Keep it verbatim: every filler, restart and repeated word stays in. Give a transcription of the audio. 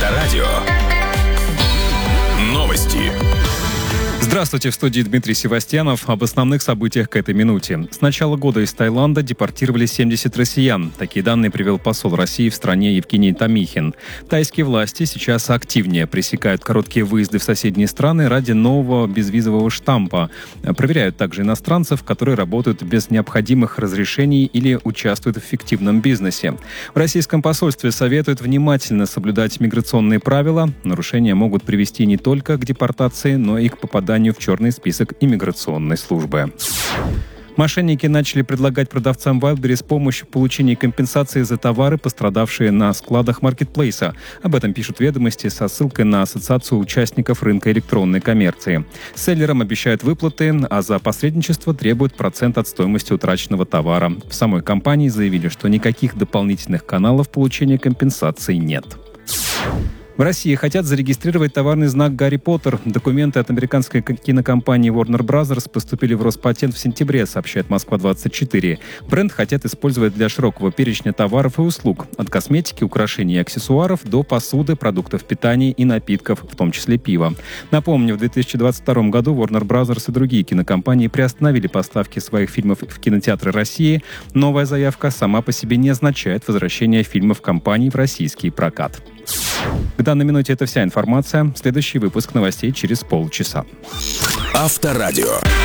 Авторадио. Новости. Здравствуйте, в студии Дмитрий Севастьянов. Об основных событиях к этой минуте. С начала года из Таиланда депортировали семьдесят россиян. Такие данные привел посол России в стране Евгений Томихин. Тайские власти сейчас активнее пресекают короткие выезды в соседние страны ради нового безвизового штампа. Проверяют также иностранцев, которые работают без необходимых разрешений или участвуют в фиктивном бизнесе. В российском посольстве советуют внимательно соблюдать миграционные правила. Нарушения могут привести не только к депортации, но и к попаданию в черный список иммиграционной службы. Мошенники начали предлагать продавцам Wildberries помощь в получении компенсации за товары, пострадавшие на складах маркетплейса. Об этом пишут «Ведомости» со ссылкой на Ассоциацию участников рынка электронной коммерции. Селлерам обещают выплаты, а за посредничество требуют процент от стоимости утраченного товара. В самой компании заявили, что никаких дополнительных каналов получения компенсации нет. В России хотят зарегистрировать товарный знак «Гарри Поттер». Документы от американской кинокомпании Warner Bros. Поступили в Роспатент в сентябре, сообщает Москва двадцать четыре. Бренд хотят использовать для широкого перечня товаров и услуг. От косметики, украшений и аксессуаров до посуды, продуктов питания и напитков, в том числе пива. Напомню, в две тысячи двадцать втором году Warner Bros. И другие кинокомпании приостановили поставки своих фильмов в кинотеатры России. Новая заявка сама по себе не означает возвращение фильмов компаний в российский прокат. К данной минуте это вся информация. Следующий выпуск новостей через полчаса. Авторадио.